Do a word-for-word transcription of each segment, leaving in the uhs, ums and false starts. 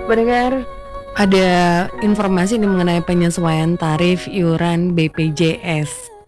Pendengar, ada informasi nih mengenai penyesuaian tarif iuran B P J S.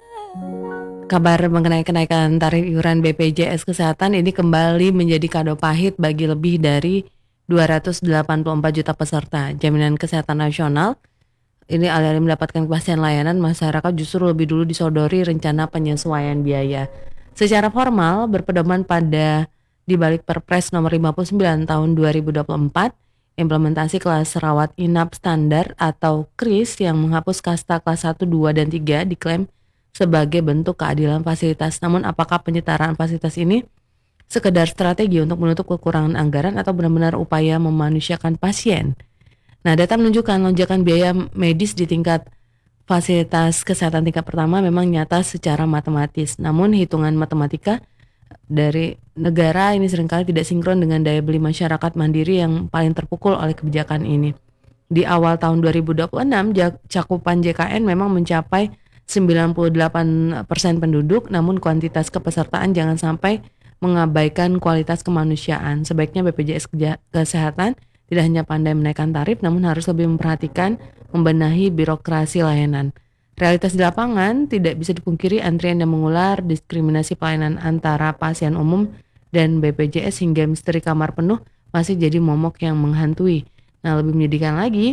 Kabar mengenai kenaikan tarif iuran B P J S Kesehatan ini kembali menjadi kado pahit bagi lebih dari dua ratus delapan puluh empat juta peserta Jaminan Kesehatan Nasional. Ini alih-alih mendapatkan kepastian layanan, masyarakat justru lebih dulu disodori rencana penyesuaian biaya. Secara formal berpedoman pada dibalik Perpres nomor lima puluh sembilan tahun dua ribu dua puluh empat, implementasi kelas rawat inap standar atau KRIS yang menghapus kasta kelas satu, dua, dan tiga diklaim sebagai bentuk keadilan fasilitas. Namun apakah penyetaraan fasilitas ini sekedar strategi untuk menutup kekurangan anggaran atau benar-benar upaya memanusiakan pasien? Nah, data menunjukkan lonjakan biaya medis di tingkat fasilitas kesehatan tingkat pertama memang nyata secara matematis. Namun hitungan matematika dari negara ini seringkali tidak sinkron dengan daya beli masyarakat mandiri yang paling terpukul oleh kebijakan ini. Di awal tahun dua ribu dua puluh enam, cakupan J K N memang mencapai sembilan puluh delapan persen penduduk, namun kuantitas kepesertaan jangan sampai mengabaikan kualitas kemanusiaan. Sebaiknya B P J S Kesehatan tidak hanya pandai menaikkan tarif, namun harus lebih memperhatikan membenahi birokrasi layanan. Realitas di lapangan tidak bisa dipungkiri antrian yang mengular, diskriminasi pelayanan antara pasien umum dan B P J S hingga misteri kamar penuh masih jadi momok yang menghantui. Nah, lebih menyedihkan lagi,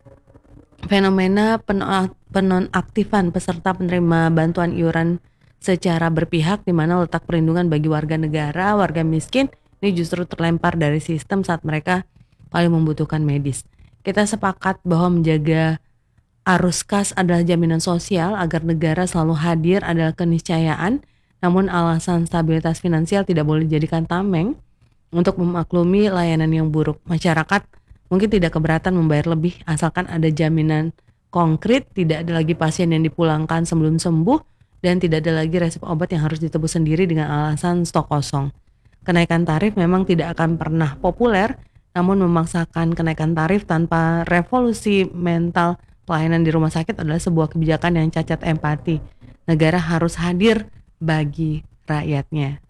fenomena penonaktifan peserta penerima bantuan iuran secara berpihak di mana letak perlindungan bagi warga negara, warga miskin ini justru terlempar dari sistem saat mereka paling membutuhkan medis. Kita sepakat bahwa menjaga arus kas adalah jaminan sosial agar negara selalu hadir adalah keniscayaan, namun alasan stabilitas finansial tidak boleh dijadikan tameng untuk memaklumi layanan yang buruk. Masyarakat mungkin tidak keberatan membayar lebih asalkan ada jaminan konkret, tidak ada lagi pasien yang dipulangkan sebelum sembuh, dan tidak ada lagi resep obat yang harus ditebus sendiri dengan alasan stok kosong. Kenaikan tarif memang tidak akan pernah populer, namun memaksakan kenaikan tarif tanpa revolusi mental pelayanan di rumah sakit adalah sebuah kebijakan yang cacat empati. Negara harus hadir bagi rakyatnya.